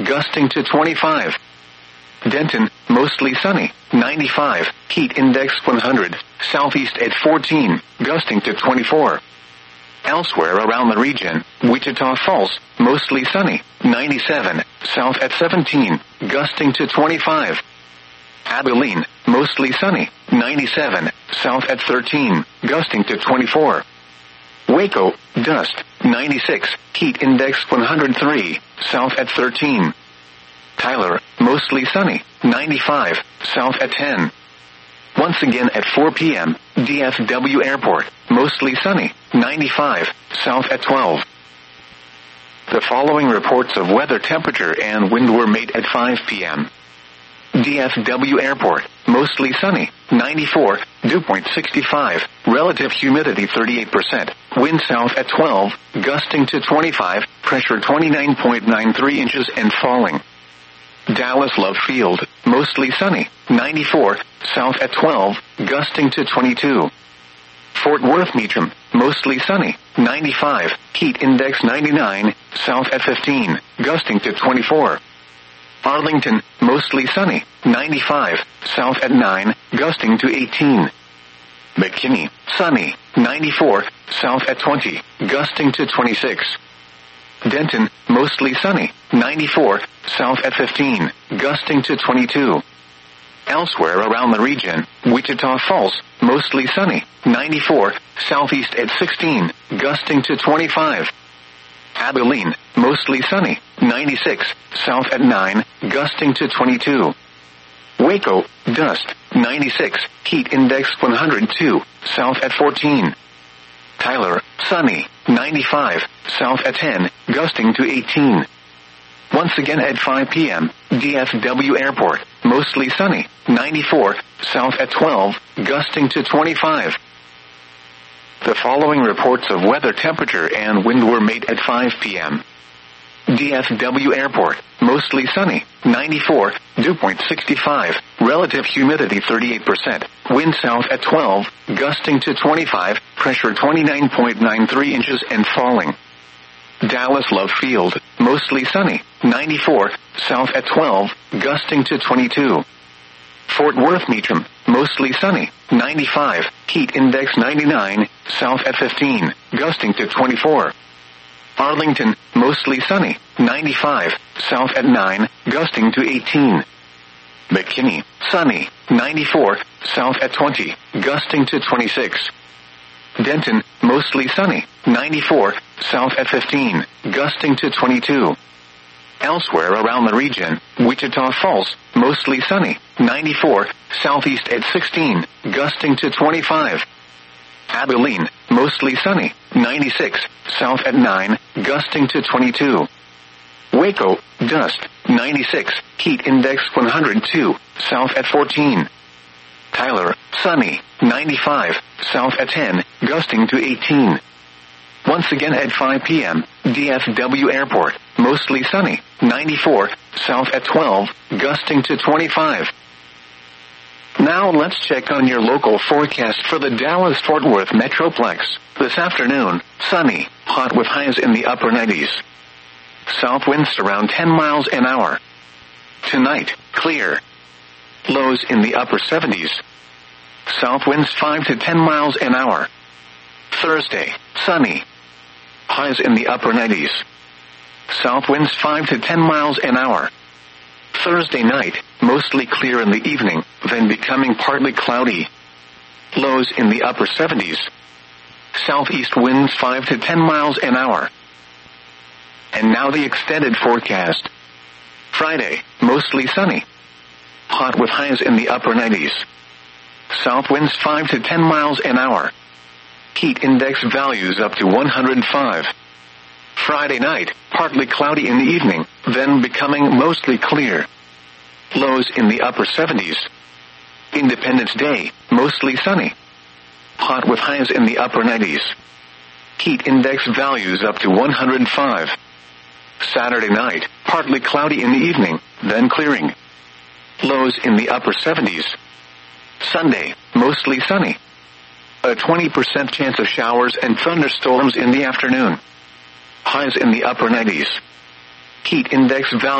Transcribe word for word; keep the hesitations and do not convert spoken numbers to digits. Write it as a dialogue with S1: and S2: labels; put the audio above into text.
S1: gusting to twenty-five. Denton, mostly sunny, ninety-five, heat index one hundred, southeast at fourteen, gusting to twenty-four. Elsewhere around the region, Wichita Falls, mostly sunny, ninety-seven, south at seventeen, gusting to twenty-five. Abilene, mostly sunny, ninety-seven, south at thirteen, gusting to twenty-four. Waco, dust, ninety-six, heat index one hundred three, south at thirteen. Tyler, mostly sunny, ninety-five, south at ten. Once again at four p.m., D F W Airport, mostly sunny, ninety-five, south at twelve. The following reports of weather temperature and wind were made at five p.m. D F W Airport, mostly sunny, ninety-four, dew point sixty-five, relative humidity thirty-eight percent, wind south at twelve, gusting to twenty-five, pressure twenty-nine point nine three inches and falling. Dallas Love Field, mostly sunny, ninety-four, south at twelve, gusting to twenty-two. Fort Worth Meacham, mostly sunny, ninety-five, heat index ninety-nine, south at fifteen, gusting to twenty-four. Arlington, mostly sunny, ninety-five, south at nine, gusting to eighteen. McKinney, sunny, ninety-four, south at twenty, gusting to twenty-six. Denton, mostly sunny, ninety-four, south at fifteen, gusting to twenty-two. Elsewhere around the region, Wichita Falls, mostly sunny, ninety-four, southeast at sixteen, gusting to twenty-five. Abilene, mostly sunny, ninety-six, south at nine, gusting to twenty-two. Waco, dust, ninety-six, heat index one hundred two, south at fourteen. Tyler, sunny, ninety-five, south at ten, gusting to eighteen. Once again at five p.m., D F W Airport, mostly sunny, ninety-four, south at twelve, gusting to twenty-five. The following reports of weather temperature and wind were made at five p.m. D F W Airport, mostly sunny, ninety-four, dew point sixty-five, relative humidity thirty-eight percent, wind south at twelve, gusting to twenty-five, pressure twenty-nine point nine three inches and falling. Dallas Love Field, mostly sunny, ninety-four, south at twelve, gusting to twenty-two. Fort Worth Meacham, mostly sunny, ninety-five, heat index ninety-nine, south at fifteen, gusting to twenty-four. Arlington, mostly sunny, ninety-five, south at nine, gusting to eighteen. McKinney, sunny, ninety-four, south at twenty, gusting to twenty-six. Denton, mostly sunny, ninety-four, south at fifteen, gusting to twenty-two. Elsewhere around the region, Wichita Falls, mostly sunny, ninety-four, southeast at sixteen, gusting to twenty-five. Abilene, mostly sunny, ninety-six, south at nine, gusting to twenty-two. Waco, dust, ninety-six, heat index one hundred two, south at fourteen. Tyler, sunny, ninety-five, south at ten, gusting to eighteen. Once again at five p.m., D F W Airport, mostly sunny, ninety-four, south at twelve, gusting to twenty-five. Now let's check on your local forecast for the Dallas-Fort Worth Metroplex. This afternoon, sunny, hot with highs in the upper nineties. South winds around ten miles an hour. Tonight, clear. Lows in the upper seventies. South winds five to ten miles an hour. Thursday, sunny. Highs in the upper nineties. South winds five to ten miles an hour. Thursday night, mostly clear in the evening, then becoming partly cloudy. Lows in the upper seventies. Southeast winds five to ten miles an hour. And now the extended forecast. Friday, mostly sunny. Hot with highs in the upper nineties. South winds five to ten miles an hour. Heat index values up to one hundred five. Friday night, partly cloudy in the evening, then becoming mostly clear. Lows in the upper seventies. Independence Day, mostly sunny. Hot with highs in the upper nineties. Heat index values up to one hundred five. Saturday night, partly cloudy in the evening, then clearing. Lows in the upper seventies. Sunday, mostly sunny. A twenty percent chance of showers and thunderstorms in the afternoon. Highs in the upper nineties. Heat index value